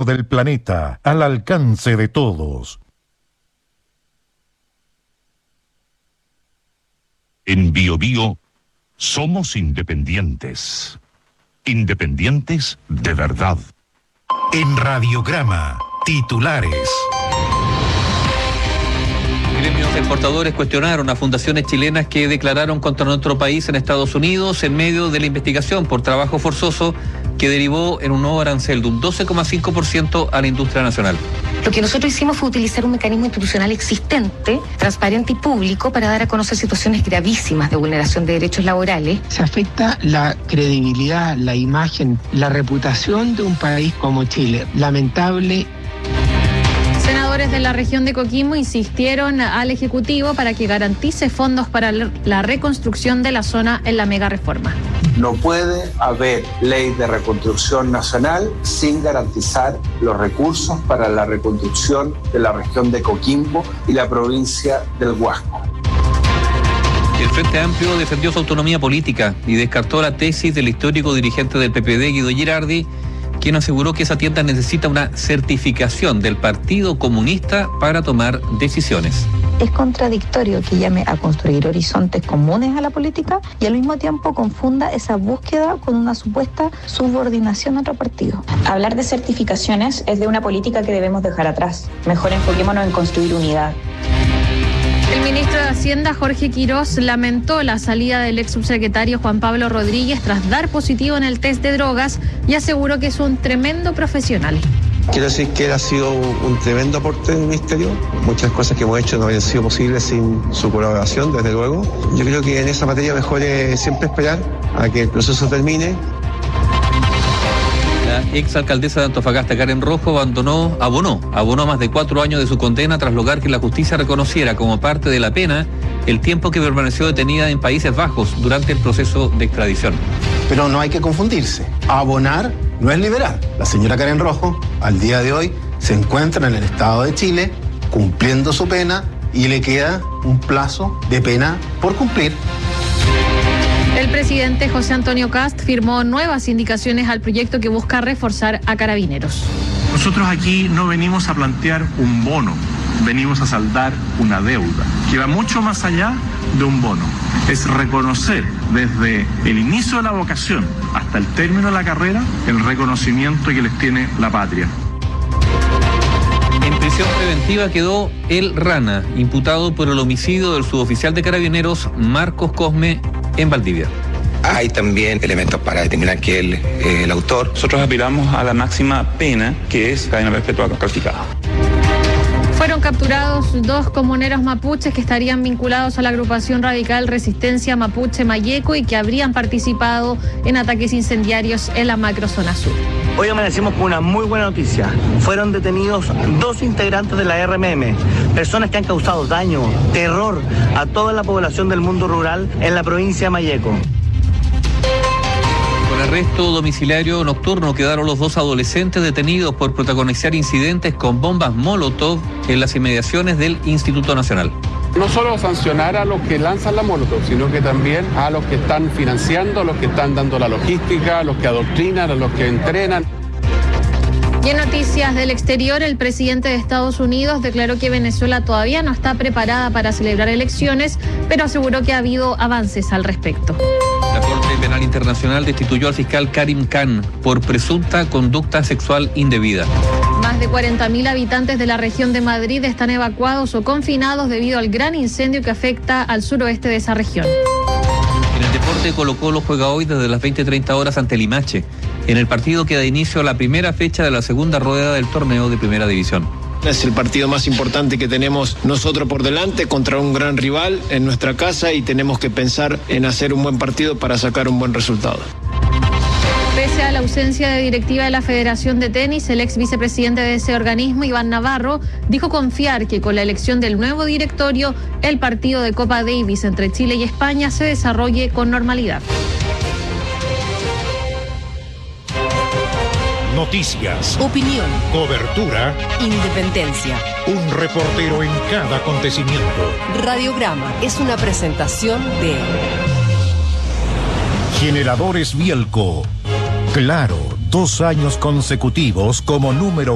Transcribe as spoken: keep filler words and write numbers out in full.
del planeta, al alcance de todos. En Bio Bio somos independientes. Independientes de verdad. En Radiograma, titulares. Gremios de exportadores cuestionaron a fundaciones chilenas que declararon contra nuestro país en Estados Unidos en medio de la investigación por trabajo forzoso que derivó en un nuevo arancel de un doce coma cinco por ciento a la industria nacional. Lo que nosotros hicimos fue utilizar un mecanismo institucional existente, transparente y público para dar a conocer situaciones gravísimas de vulneración de derechos laborales. Se afecta la credibilidad, la imagen, la reputación de un país como Chile. Lamentable. Senadores de la región de Coquimbo insistieron al Ejecutivo para que garantice fondos para la reconstrucción de la zona en la mega reforma. No puede haber ley de reconstrucción nacional sin garantizar los recursos para la reconstrucción de la región de Coquimbo y la provincia del Huasco. El Frente Amplio defendió su autonomía política y descartó la tesis del histórico dirigente del P P D, Guido Girardi, quien aseguró que esa tienda necesita una certificación del Partido Comunista para tomar decisiones. Es contradictorio que llame a construir horizontes comunes a la política y al mismo tiempo confunda esa búsqueda con una supuesta subordinación a otro partido. Hablar de certificaciones es de una política que debemos dejar atrás. Mejor enfoquémonos en construir unidad. El ministro de Hacienda, Jorge Quirós, lamentó la salida del ex subsecretario Juan Pablo Rodríguez tras dar positivo en el test de drogas y aseguró que es un tremendo profesional. Quiero decir que él ha sido un tremendo aporte del ministerio. Muchas cosas que hemos hecho no habrían sido posibles sin su colaboración, desde luego. Yo creo que en esa materia mejor es siempre esperar a que el proceso termine. La exalcaldesa de Antofagasta, Karen Rojo, abandonó, abonó, abonó más de cuatro años de su condena tras lograr que la justicia reconociera como parte de la pena el tiempo que permaneció detenida en Países Bajos durante el proceso de extradición. Pero no hay que confundirse. Abonar no es liberar. La señora Karen Rojo, al día de hoy, se encuentra en el Estado de Chile cumpliendo su pena y le queda un plazo de pena por cumplir. El presidente José Antonio Kast firmó nuevas indicaciones al proyecto que busca reforzar a Carabineros. Nosotros aquí no venimos a plantear un bono, venimos a saldar una deuda que va mucho más allá de un bono. Es reconocer desde el inicio de la vocación hasta el término de la carrera el reconocimiento que les tiene la patria. En prisión preventiva quedó el Rana, imputado por el homicidio del suboficial de Carabineros Marcos Cosme en Valdivia. Hay también elementos para determinar que él es el autor. Nosotros aspiramos a la máxima pena, que es cadena perpetua calificada. Fueron capturados dos comuneros mapuches que estarían vinculados a la agrupación radical Resistencia Mapuche Mayeco y que habrían participado en ataques incendiarios en la macrozona sur. Hoy amanecimos con una muy buena noticia. Fueron detenidos dos integrantes de la R M M, personas que han causado daño, terror a toda la población del mundo rural en la provincia de Mayeco. Con arresto domiciliario nocturno quedaron los dos adolescentes detenidos por protagonizar incidentes con bombas Molotov en las inmediaciones del Instituto Nacional. No solo sancionar a los que lanzan la Molotov, sino que también a los que están financiando, a los que están dando la logística, a los que adoctrinan, a los que entrenan. Y en noticias del exterior, el presidente de Estados Unidos declaró que Venezuela todavía no está preparada para celebrar elecciones, pero aseguró que ha habido avances al respecto. La Corte Penal Internacional destituyó al fiscal Karim Khan por presunta conducta sexual indebida. Más de cuarenta mil habitantes de la región de Madrid están evacuados o confinados debido al gran incendio que afecta al suroeste de esa región. En el deporte, Colo-Colo juega hoy desde las veinte treinta horas ante Limache, en el partido que da inicio a la primera fecha de la segunda rueda del torneo de Primera División. Es el partido más importante que tenemos nosotros por delante contra un gran rival en nuestra casa y tenemos que pensar en hacer un buen partido para sacar un buen resultado. Pese a la ausencia de directiva de la Federación de Tenis, el ex vicepresidente de ese organismo, Iván Navarro, dijo confiar que con la elección del nuevo directorio, el partido de Copa Davis entre Chile y España se desarrolle con normalidad. Noticias, opinión, cobertura, independencia. Un reportero en cada acontecimiento. Radiograma es una presentación de Generadores Bielco. Claro, dos años consecutivos como número